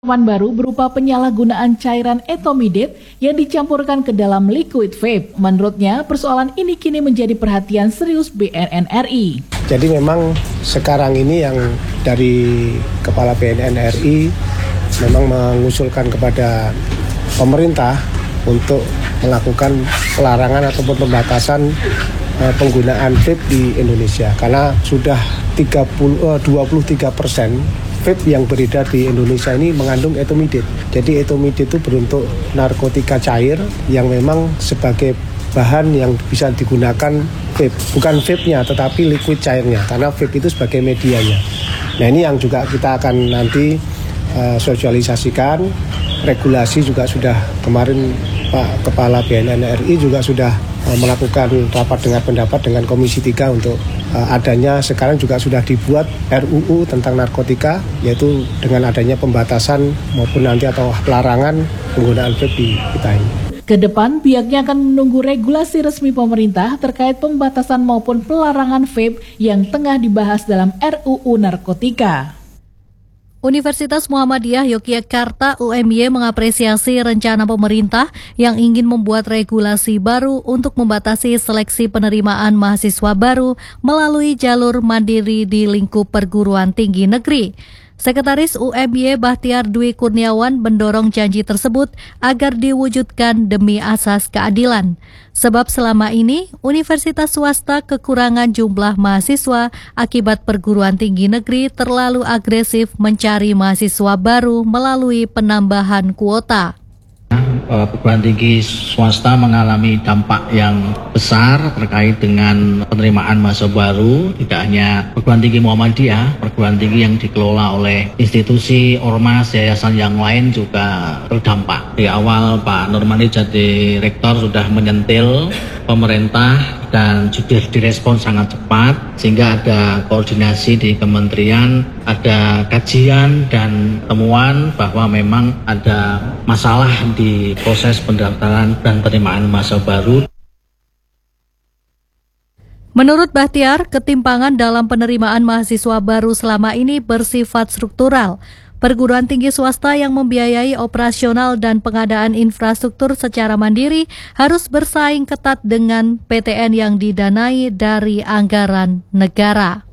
Pengalaman baru berupa penyalahgunaan cairan etomidate yang dicampurkan ke dalam liquid vape. Menurutnya, persoalan ini kini menjadi perhatian serius BNN RI. Jadi memang sekarang ini yang dari Kepala BNN RI memang mengusulkan kepada pemerintah untuk melakukan pelarangan ataupun pembatasan penggunaan vape di Indonesia. Karena sudah 23% vape yang beredar di Indonesia ini mengandung etomidate. Jadi etomidate itu berbentuk narkotika cair yang memang sebagai bahan yang bisa digunakan vape. Bukan vape-nya tetapi liquid cairnya, karena vape itu sebagai medianya. Nah ini yang juga kita akan nanti sosialisasikan. Regulasi juga sudah kemarin Pak Kepala BNN RI juga sudah melakukan rapat dengar pendapat dengan Komisi 3 untuk adanya sekarang juga sudah dibuat RUU tentang narkotika, yaitu dengan adanya pembatasan maupun nanti atau pelarangan penggunaan vape di kita ini. Kedepan pihaknya akan menunggu regulasi resmi pemerintah terkait pembatasan maupun pelarangan vape yang tengah dibahas dalam RUU narkotika. Universitas Muhammadiyah Yogyakarta UMY mengapresiasi rencana pemerintah yang ingin membuat regulasi baru untuk membatasi seleksi penerimaan mahasiswa baru melalui jalur mandiri di lingkup perguruan tinggi negeri. Sekretaris UMY Bahtiar Dwi Kurniawan mendorong janji tersebut agar diwujudkan demi asas keadilan. Sebab selama ini universitas swasta kekurangan jumlah mahasiswa akibat perguruan tinggi negeri terlalu agresif mencari mahasiswa baru melalui penambahan kuota. Perguruan tinggi swasta mengalami dampak yang besar terkait dengan penerimaan mahasiswa baru. Tidak hanya perguruan tinggi Muhammadiyah, perguruan tinggi yang dikelola oleh institusi, ormas, yayasan yang lain juga terdampak. Di awal Pak Nurmani jadi rektor sudah menyentil pemerintah dan sudah direspon sangat cepat sehingga ada koordinasi di kementerian, ada kajian dan temuan bahwa memang ada masalah di proses pendaftaran dan penerimaan mahasiswa baru. Menurut Bahtiar, ketimpangan dalam penerimaan mahasiswa baru selama ini bersifat struktural. Perguruan tinggi swasta yang membiayai operasional dan pengadaan infrastruktur secara mandiri harus bersaing ketat dengan PTN yang didanai dari anggaran negara.